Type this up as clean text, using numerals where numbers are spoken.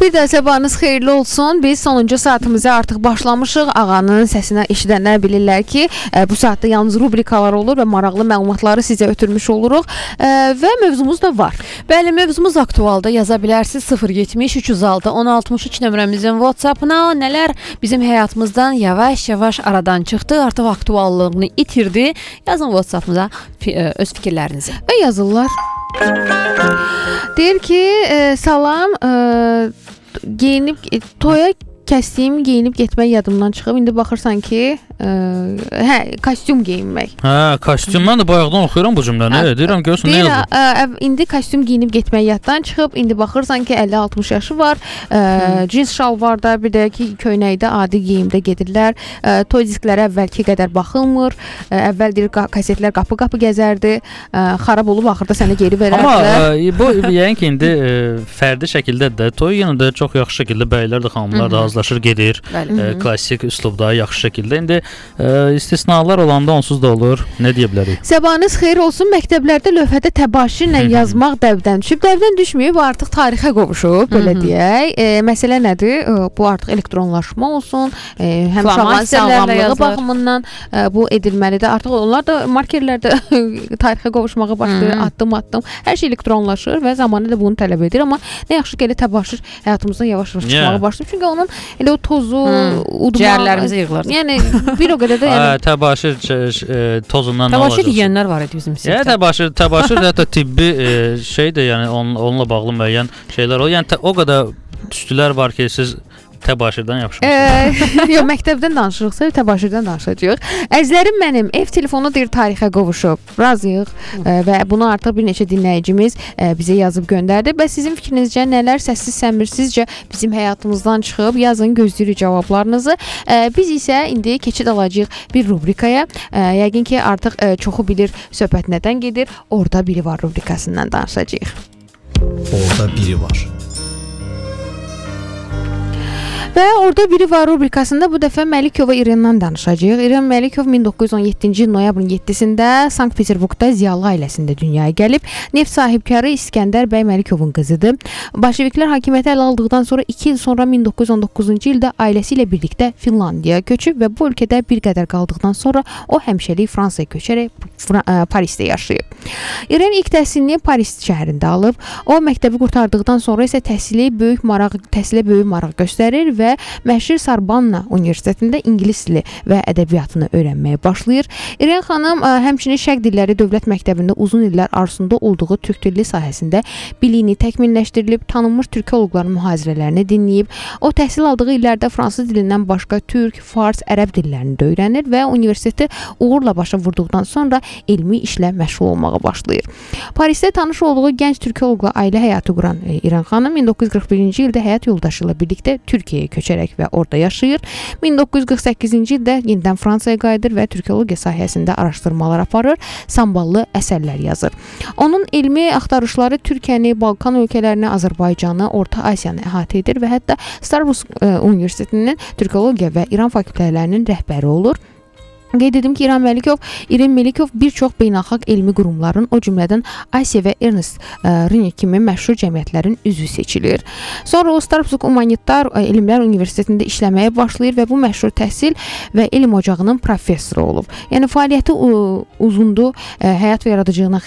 Bir də sabahınız xeyirli olsun. Biz sonuncu saatımıza artıq başlamışıq. Ağanın səsinə eşidənlər bilirlər ki, bu saatda yalnız rubrikalar olur və maraqlı məlumatları sizə ötürmüş oluruq. Və mövzumuz da var. Bəli, mövzumuz aktualda. Yaza bilərsiniz 070 306 1063 nömrəmizin WhatsApp-ına. Nələr bizim həyatımızdan yavaş-yavaş aradan çıxdı, artıq aktuallığını itirdi. Yazın WhatsApp-ımıza öz fikirlərinizi. Və yazırlar. Deyir ki, salam, geyinib, toya kəsdiyim geyinib getmək yadımdan çıxıb. İndi baxırsan ki, kostyum geyinmək. Kostyum. Mən də bayaqdan oxuyuram bu cümləni. Deyirəm, görürsən, nə yazır? İndi kostyum geyinib getmək yaddan çıxıb. İndi baxırsan ki, 50-60 yaşı var. Cins şalvarda, bir də ki, köynəkdə adi geyimdə gedirlər. Toy disklərə əvvəlki qədər baxılmır. Əvvəl deyir, kasetlər qapı-qapı gəzərdi. Xarab olub, axırda sənə geri verərdilər. Amma bu, yəni ki, indi fərdi şəkildə də toy yenə də çox yaxşı şəkildə bəylər də, xanımlar da hazırlaşır, gedir. Klassik üslubda, yaxşı şəkildə. İndi istisnalar olanda onsuz da olur. Nə deyə bilərik? Sabahınız xeyir olsun. Məktəblərdə lövhədə təbaşirlə yazmaq dəvdən düşüb. Dəvdən düşməyib, artıq tarixə qovuşub, belə deyək. Məsələ nədir? Bu artıq elektronlaşma olsun. Həm uşaqların sağlamlığı baxımından bu edilməlidir. Artıq onlar da markerlərdə tarixə qovuşmağa başlayır, addım-addım. Hər şey elektronlaşır və zamanı da bunu tələb edir. Amma nə yaxşı ki, elə təbaşir həyatımızdan yavaş-yavaş çıxmağa başlayıb. Çünki onun elə o tozu, udma, ciyərlərimizi yığılır. Yəni bir o qədər də yəni təbaşir tozundan nə olacaq? Təbaşir yeyənlər var idi bizim sinifdə. Təbaşir hətta tibbi şey də, yəni onunla bağlı müəyyən şeylər olur. Yəni o qədər tüstülər var ki, siz təbaşirdən yapışmışsınız. Yox, məktəbdən danışırıqsa, təbaşirdən danışacağıq. Əzizlərim mənim, ev telefonu deyir tarixə qovuşub. Razıyıq və bunu artıq bir neçə dinləyicimiz bizə yazıb göndərdi. Və sizin fikrinizcə nələr səssiz səmirsizcə bizim həyatımızdan çıxıb? Yazın, gözləyirik cavablarınızı. Biz isə indi keçid alacağıq bir rubrikaya. Yəqin ki, artıq çoxu bilir söhbət nədən gedir. Orada biri var rubrikasından danışacağıq. Orada biri var. Və orada biri var rubrikasında bu dəfə Məlikova İrendan danışacağıq. İren Məlikov 1917-ci il noyabrın 7-sində Sankt-Peterburqda ziyalı ailəsində dünyaya gəlib. Neft sahibkarı İskəndər bəy Məlikovun qızıdır. Bolşeviklər hakimiyyəti ələ aldıqdan sonra 2 il sonra 1919-cu ildə ailəsi ilə birlikdə Finlandiyaya köçüb və bu ölkədə bir qədər qaldıqdan sonra o həmişəlik Fransaya köçərək Parisdə yaşayıb. İren ilk təhsilini Paris şəhərində alıb. O məktəbi qurtardıqdan sonra isə təhsilə böyük maraq göstərir və məşhur Sorbonne Universitetində ingilis dili və ədəbiyyatını öyrənməyə başlayır. İren xanım həmçinin Şərq dilləri dövlət məktəbində uzun illər arzusunda olduğu türk dili sahəsində biliyini təkmilləşdirilib, tanınmış türkoloqların mühazirələrini dinləyib. O təhsil aldığı illərdə fransız dilindən başqa türk, fars, ərəb dillərini də öyrənir və universiteti uğurla başa vurduqdan sonra elmi işlə məşğul olmağa başlayır. Parisdə tanış olduğu gənc türkoloqla ailə həyatı quran İren xanım 1941-ci ildə həyat yoldaşı ilə birlikdə Türkiyəyə köçərək və orada yaşayır. 1948-ci ildə yenidən Fransaya qayıdır və türkologiya sahəsində araşdırmalar aparır, samballı əsərlər yazır. Onun elmi axtarışları Türkiyəni, Balkan ölkələrini, Azərbaycanı, Orta Asiyanı əhatə edir və hətta Starbucks Universitetinin türkologiya və İran fakültələrinin rəhbəri olur. Qeyd edim ki, İren Məlikov bir çox beynəlxalq elmi qurumların, o cümlədən Asiya və Ernst Röner kimi məşhur cəmiyyətlərin üzvü seçilir. Sonra o Starbucks Humanitar Elmlər Universitetində işləməyə başlayır və bu məşhur təhsil və elm ocağının professoru olub. Yəni fəaliyyəti uzundur, həyat və yaradıcılığına